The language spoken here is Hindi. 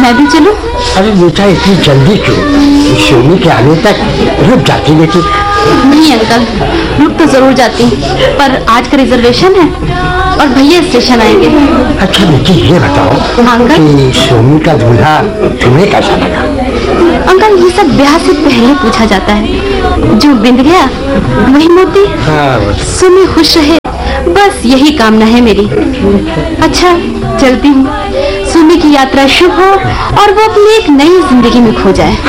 मैं भी चलूं? अरे बेटा इतनी जल्दी क्यों? सोनी के आने तक रुक जाती बेटी। नहीं अंकल, रुक तो जरूर जाती, पर आज का रिजर्वेशन है और भैया स्टेशन आएंगे। अच्छा बेटी ये बताओ अंकल कि सोनी का दूल्हा तुम्हें कैसा लगा? अंकल ये सब ब्याह से पहले पूछा जाता है। जो बिंद गया वही मोती। सोनी खुश रहे बस यही कामना है मेरी। अच्छा चलती हूँ। सोनी की यात्रा शुभ हो और वो अपनी एक नई जिंदगी में खो जाए।